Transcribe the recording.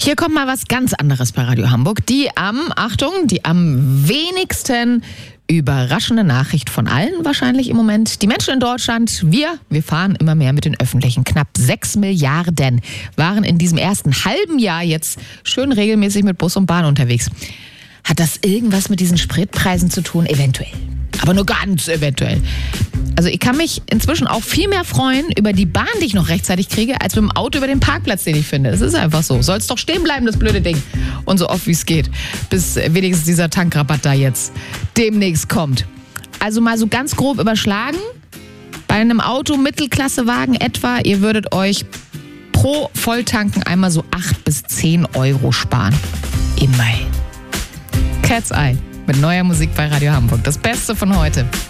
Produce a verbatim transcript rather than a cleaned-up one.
Hier kommt mal was ganz anderes bei Radio Hamburg. Die am, Achtung, die am wenigsten überraschende Nachricht von allen wahrscheinlich im Moment. Die Menschen in Deutschland, wir, wir fahren immer mehr mit den Öffentlichen. Knapp sechs Milliarden waren in diesem ersten halben Jahr jetzt schön regelmäßig mit Bus und Bahn unterwegs. Hat das irgendwas mit diesen Spritpreisen zu tun? Eventuell. Aber nur ganz eventuell. Also ich kann mich inzwischen auch viel mehr freuen über die Bahn, die ich noch rechtzeitig kriege, als mit dem Auto über den Parkplatz, den ich finde. Es ist einfach so. Soll es doch stehen bleiben, das blöde Ding. Und so oft wie es geht. Bis wenigstens dieser Tankrabatt da jetzt demnächst kommt. Also mal so ganz grob überschlagen. Bei einem Auto, Mittelklassewagen etwa, ihr würdet euch pro Volltanken einmal so acht bis zehn Euro sparen. Immerhin. Cat's Eye mit neuer Musik bei Radio Hamburg. Das Beste von heute.